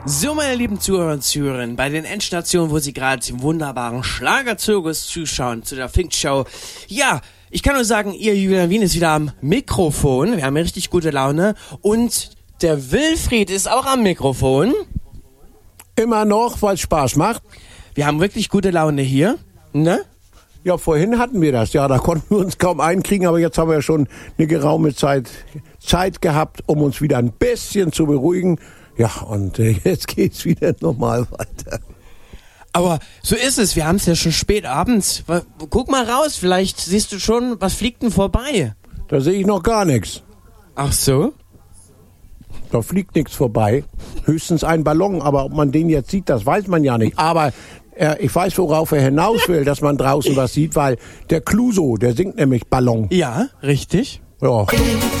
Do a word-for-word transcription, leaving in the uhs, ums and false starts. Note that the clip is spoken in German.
So, meine lieben Zuhörer und Zuhörerinnen, bei den Endstationen, wo Sie gerade im wunderbaren Schlagerzirkus zuschauen, zu der Fink-Show. Ja, ich kann nur sagen, ihr Julian Wien ist wieder am Mikrofon. Wir haben richtig gute Laune. Und der Wilfried ist auch am Mikrofon. Immer noch, weil es Spaß macht. Wir haben wirklich gute Laune hier, ne? Ja, vorhin hatten wir das. Ja, da konnten wir uns kaum einkriegen, aber jetzt haben wir ja schon eine geraume Zeit, Zeit gehabt, um uns wieder ein bisschen zu beruhigen. Ja, und äh, jetzt geht's wieder normal weiter. Aber so ist es, wir haben es ja schon spät abends. Guck mal raus, vielleicht siehst du schon, was fliegt denn vorbei? Da sehe ich noch gar nichts. Ach so? Da fliegt nichts vorbei. Höchstens ein Ballon, aber ob man den jetzt sieht, das weiß man ja nicht. Aber äh, ich weiß, worauf er hinaus will, dass man draußen was sieht, weil der Clouseau, der singt nämlich Ballon. Ja, richtig. Ja.